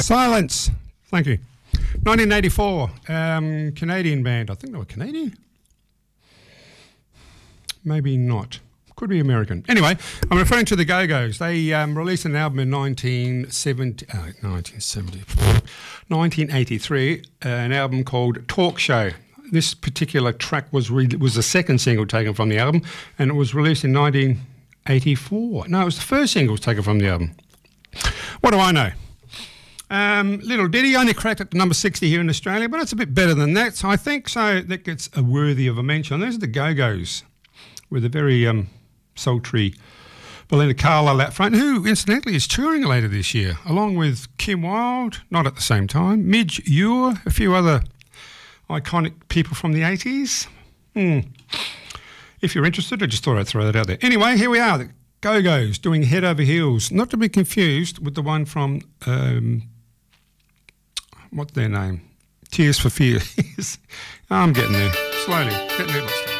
Silence. Thank you. 1984, Canadian band. I think they were Canadian. Maybe not. Could be American. Anyway, I'm referring to the Go-Go's. They released an album in 1983, an album called Talk Show. This particular track was the second single taken from the album, and it was released in 1984. No, it was the first single taken from the album. What do I know? Little ditty, only cracked at number 60 here in Australia, but it's a bit better than that, so I think so that gets worthy of a mention. Those are the Go-Go's with a very sultry Belinda Carlisle out front, who incidentally is touring later this year, along with Kim Wilde, not at the same time, Midge Ure, a few other iconic people from the 80s. If you're interested, I just thought I'd throw that out there. Anyway, here we are, the Go-Go's doing Head Over Heels, not to be confused with the one from, what's their name? Tears for Fears. I'm getting there, slowly, getting there.